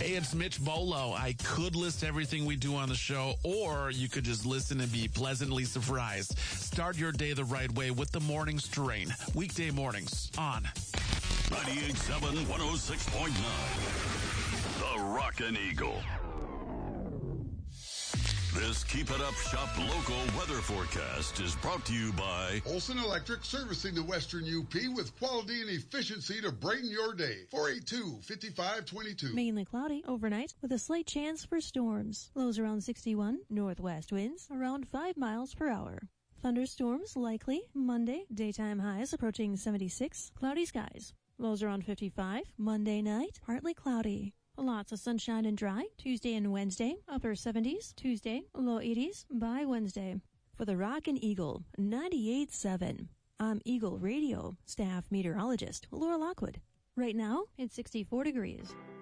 Hey, it's Mitch Bolo. I could list everything we do on the show, or you could just listen and be pleasantly surprised. Start your day the right way with the Morning Strain. Weekday mornings on 98.7, 106.9. The Rockin' Eagle. This Keep It Up Shop local weather forecast is brought to you by Olson Electric, servicing the Western UP with quality and efficiency to brighten your day. 482-5522. Mainly cloudy overnight with a slight chance for storms. Lows around 61, northwest winds around 5 miles per hour. Thunderstorms likely Monday, daytime highs approaching 76, cloudy skies. Lows around 55, Monday night, partly cloudy. Lots of sunshine and dry, Tuesday and Wednesday, upper 70s, Tuesday, low 80s by Wednesday. For the Rockin' Eagle, 98.7. I'm Eagle Radio staff meteorologist Laura Lockwood. Right now, it's 64 degrees.